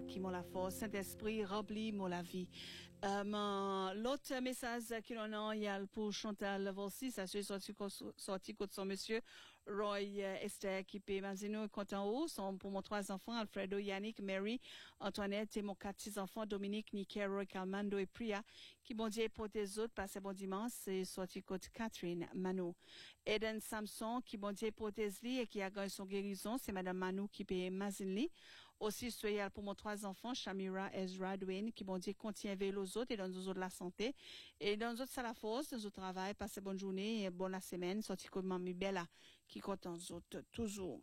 qui m'ont la force, Saint-Esprit, remplis-moi la vie. L'autre message qu'il en a, il y a pour Chantal Volsi, ça se sorti contre son monsieur, Roy Esther, qui paie Mazino, compte en haut, sont pour mon 3 enfants, Alfredo, Yannick, Mary, Antoinette et mon 4 petits enfants, Dominique, Nickel, Roy, Calmando et Priya, qui bon Dieu pour tes autres, passez bon dimanche, c'est sorti contre Catherine, Manu. Eden Samson, qui bon Dieu pour tes lits et qui a gagné son guérison, c'est Madame Manu qui paie Mazinli. Aussi, soyez pour mon 3 enfants, Shamira, Ezra, Dwayne, qui bon Dieu contient vers les autres et dans nous autres la santé. Et dans nous autres, ça la force, dans nous autres travail, passez bonne journée et bonne la semaine, sorti comme Mamie Bella, qui compte nous autres toujours.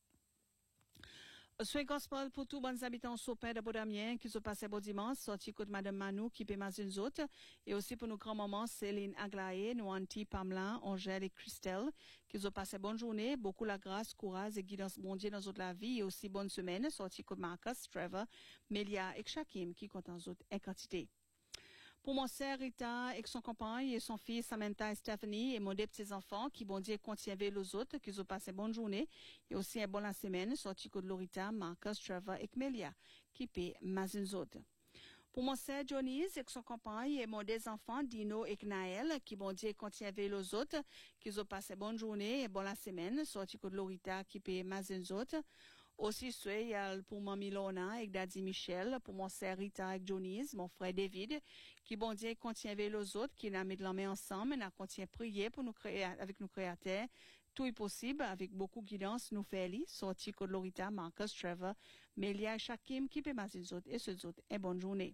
Soyez gospel pour tous les habitants Sopin de Bodamien qui se passent bon dimanche, sorti côté Madame Manou qui paie les autres, et aussi pour nos grands-mamans Céline Aglaé, nos aunties Pamela, Angèle et Christelle, qui se passent bonne journée, beaucoup la grâce, courage et guidance bon Dieu dans notre la vie, et aussi bonne semaine, sorti côté Marcus, Trevor, Melia et Shakim qui comptent en autres en quantité. Pour mon sœur Rita et son compagne et son fils Samantha et Stephanie et mon deux petits enfants qui bon Dieu contient avec les autres qui ont passé bonne journée et aussi un bon la semaine sorti de Lorita, Marcus, Trevor et Melia qui paient mazins autres. Pour mon sœur Johnny et son compagne et mon deux enfants Dino et Naël qui bon Dieu contient avec les autres qui ont passé bonne journée et bon la semaine sorti de Lorita qui paient mazins autres. Aussi, soyez pour Mamie Lona et Daddy Michel, pour mon sœur Rita et Johnny, mon frère David, qui bon Dieu contient avec les autres, qui n'a mis de la main ensemble, n'a contient prier pour nous créer, avec nos créateurs. Tout est possible, avec beaucoup de guidance, nous fait aller, sorti de Lorita, Marcus, Trevor, Melia et Shakim, qui peut masser les autres et ceux autres. Et bonne journée.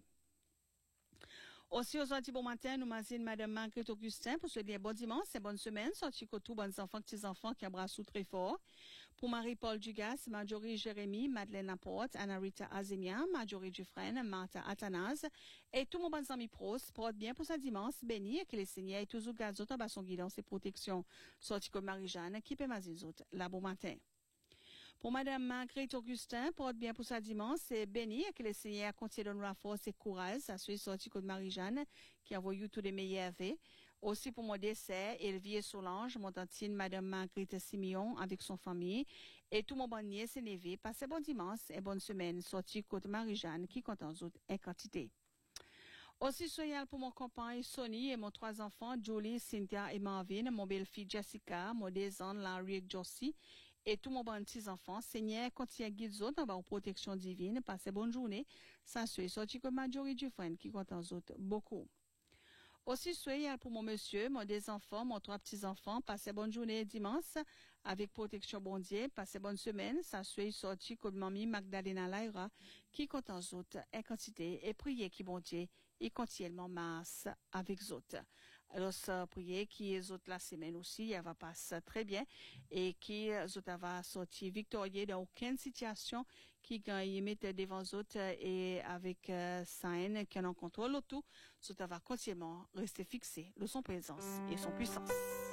Aussi, aujourd'hui, bon matin, nous mazine Madame Marguerite Augustin pour se dire bon dimanche et bonne semaine, sorti que tous bons enfants, petits enfants qui embrassent très fort. Pour Marie-Paul Dugas, Marjorie Jérémy, Madeleine Laporte, Anna-Rita Azemia, Marjorie Dufresne, Martha Athanase, et tous mon bons amis pros, portent bien pour ce dimanche, béni et que les seigneurs et toujours gardent autres à son guidance et protection, sorti que Marie-Jeanne, qui peut mazine autres, la bon matin. Pour Madame Marguerite Augustin, porte bien pour sa dimanche, c'est béni et que le Seigneur continue de nous la force et courage. Ça suit sorti de Marie-Jeanne, qui a envoyé tous les meilleurs vœux. Aussi pour mon décès, Elvie et Solange, mon tantine Madame Marguerite Simeon avec son famille. Et tout mon bon nièce et neveu, passez bon dimanche et bonne semaine, sorti de Marie-Jeanne, qui compte en autres en quantité. Aussi, soyez pour mon compagnon Sonny et mon 3 enfants, Julie, Cynthia et Marvin, mon belle-fille Jessica, mon 2 ans, Larry et Josie, et tous mon bon petits enfants. Seigneur, continue à guider autres dans protection divine. Passez bonne journée. Ça, c'est sorti comme Marjorie Dufresne qui compte en autres beaucoup. Aussi, soyez pour mon monsieur, mon 2 enfants, mon 3 petits enfants. Passez bonne journée dimanche avec protection bon Dieu. Passez bonne semaine. Ça, soit sorti comme mamie Magdalena Laira qui compte en autres en quantité et priez qui bon Dieu et continuellement masse avec autres. Alors, ça, priez qui est autres la semaine aussi, elle va passer très bien et qui autres va sortir victorieux dans aucune situation qui gagne mettre devant autres et avec sign qui en contrôle tout, autres va continuellement rester fixé de son présence et son puissance.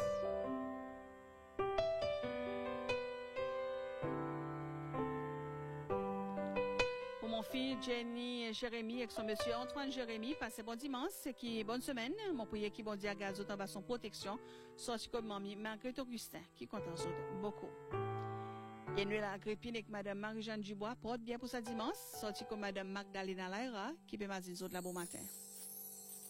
Pour mon fils Jenny et Jérémy avec son monsieur Antoine Jérémy, passez bon dimanche et bonne semaine. Mon prière qui bon Dieu garde autant bas son protection, sorti comme mamie Marguerite Augustin qui compte en autres beaucoup. Et nous la Agripine avec Madame Marie-Jeanne Dubois porte bien pour sa dimanche, sorti comme Madame Magdalena Laira qui peut m'aziser de la bon matin.